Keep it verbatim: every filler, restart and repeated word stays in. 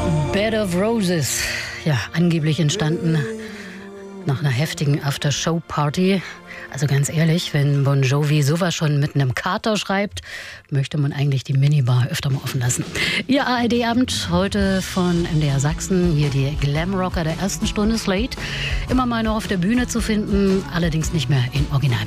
Bed of Roses, ja, angeblich entstanden nach einer heftigen After-Show-Party. Also ganz ehrlich, wenn Bon Jovi sowas schon mit einem Kater schreibt, möchte man eigentlich die Minibar öfter mal offen lassen. Ihr A R D-Abend heute von M D R Sachsen, hier die Glamrocker der ersten Stunde Slate. Immer mal noch auf der Bühne zu finden, allerdings nicht mehr in Originalversion.